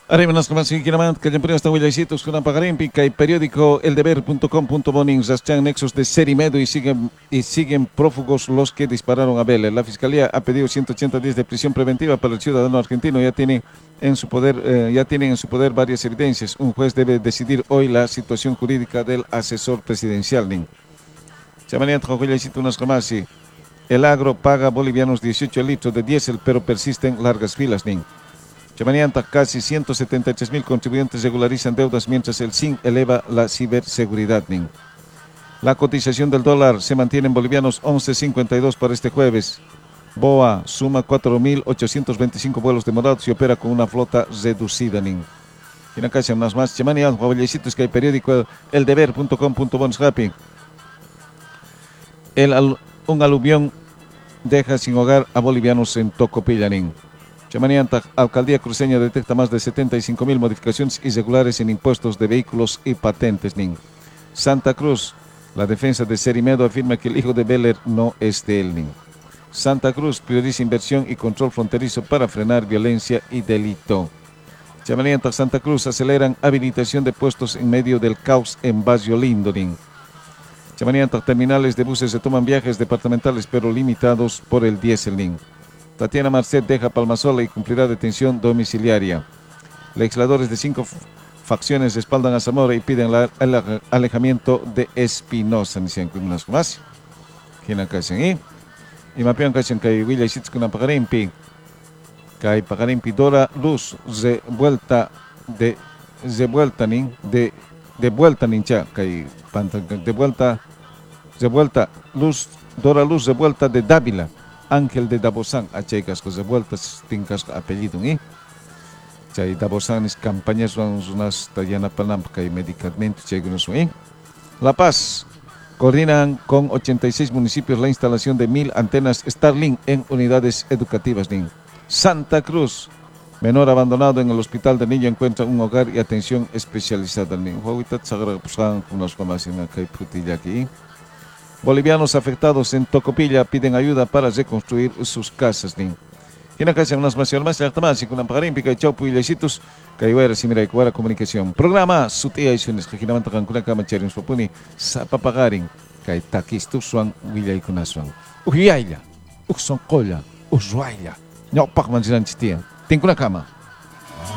Arriba nas kamansi kinamant kalyampuri hasta Huillaisitos con Pagarimpi kay periódico eldeber.com.bonin Zaschan nexos de Serimedo y siguen prófugos los que dispararon a Vélez. La Fiscalía ha pedido 180 días de prisión preventiva para el ciudadano argentino. Ya tienen en su poder varias evidencias. Un juez debe decidir hoy la situación jurídica del asesor presidencial. El agro paga bolivianos 18 litros de diésel, pero persisten largas filas. Chamanianta, casi 173.000 contribuyentes regularizan deudas mientras el SIN eleva la ciberseguridad. La cotización del dólar se mantiene en bolivianos 11.52 para este jueves. BOA suma 4.825 vuelos demorados y opera con una flota reducida. Y acá se unas más. Chamanianta, Guavallecitos, que hay periódico eldeber.com.bonshappy. Un aluvión deja sin hogar a bolivianos en Tocopillanín. Chamanianta, Alcaldía Cruceña detecta más de 75.000 modificaciones irregulares en impuestos de vehículos y patentes. Santa Cruz, la defensa de Serimedo afirma que el hijo de Beller no es de él. Santa Cruz prioriza inversión y control fronterizo para frenar violencia y delito. Chamanianta, Santa Cruz aceleran habilitación de puestos en medio del caos en Barrio Lindo. Chamanianta, terminales de buses se toman viajes departamentales pero limitados por el diésel. Tatiana Marcet deja Palmasola y cumplirá detención domiciliaria. Legisladores de 5 facciones respaldan a Zamora y piden el alejamiento de Espinosa. ¿Quién acá es ahí? Y mapean que hacen que Villa y Sitz con Pagarimpi. Que Pagarimpi Dora Luz de vuelta nincha. Que de vuelta Luz Dora Luz de vuelta de Dávila. Ángel de Dabozán, a checas que de vueltas tincas apellido, chay Dabozán es campañas unas tallana palampa y medicamentos chegunos, La Paz coordinan con 86 municipios la instalación de 1.000 antenas Starlink en unidades educativas. Santa Cruz, menor abandonado en el hospital de niño encuentra un hogar y atención especializada. Bolivianos afectados en Tocopilla piden ayuda para reconstruir sus casas. Y en casa unas más y con la Pagarimpica y Chaupu y Leisitos, que iba a recibir a comunicación. Programa Sutia y Sunes, que ginamanta con una cama cherin supone, Zapapagarin, que taquistus suan, Villa y Kunasuan. Ujiaila, Uxon Colla, Usuaila, no Pacman Chilanchitia. Tengo una cama.